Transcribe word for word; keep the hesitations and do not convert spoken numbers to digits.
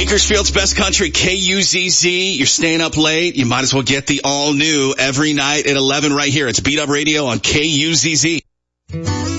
Bakersfield's best country, K U Z Z. You're staying up late. You might as well get the all new every night at eleven right here. It's Beat Up Radio on K U Z Z.